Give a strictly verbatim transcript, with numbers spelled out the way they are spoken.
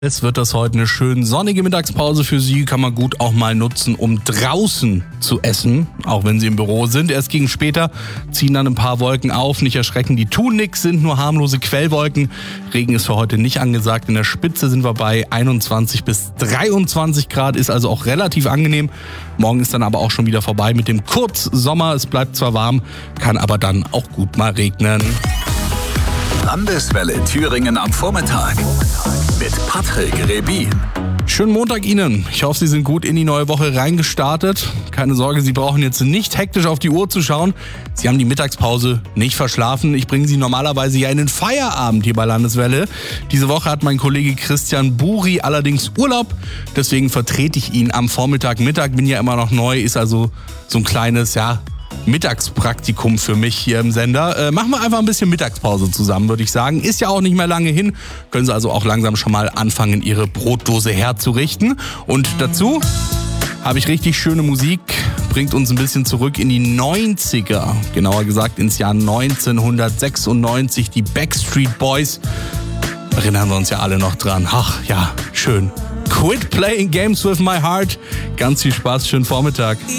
Es wird das heute eine schön sonnige Mittagspause für Sie, kann man gut auch mal nutzen, um draußen zu essen, auch wenn Sie im Büro sind. Erst gegen später ziehen dann ein paar Wolken auf, nicht erschrecken, die tun nix, sind nur harmlose Quellwolken. Regen ist für heute nicht angesagt, in der Spitze sind wir bei einundzwanzig bis dreiundzwanzig Grad, ist also auch relativ angenehm. Morgen ist dann aber auch schon wieder vorbei mit dem Kurzsommer, es bleibt zwar warm, kann aber dann auch gut mal regnen. Landeswelle Thüringen am Vormittag mit Patrick Rebin. Schönen Montag Ihnen. Ich hoffe, Sie sind gut in die neue Woche reingestartet. Keine Sorge, Sie brauchen jetzt nicht hektisch auf die Uhr zu schauen. Sie haben die Mittagspause nicht verschlafen. Ich bringe Sie normalerweise ja in den Feierabend hier bei Landeswelle. Diese Woche hat mein Kollege Christian Buri allerdings Urlaub. Deswegen vertrete ich ihn am Vormittag, Mittag. Bin ja immer noch neu, ist also so ein kleines, ja, Mittagspraktikum für mich hier im Sender. Äh, machen wir einfach ein bisschen Mittagspause zusammen, würde ich sagen. Ist ja auch nicht mehr lange hin. Können Sie also auch langsam schon mal anfangen, Ihre Brotdose herzurichten. Und dazu habe ich richtig schöne Musik. Bringt uns ein bisschen zurück in die neunziger. Genauer gesagt ins Jahr neunzehnhundertsechsundneunzig. Die Backstreet Boys. Erinnern wir uns ja alle noch dran. Ach ja, schön. Quit playing games with my heart. Ganz viel Spaß, schönen Vormittag.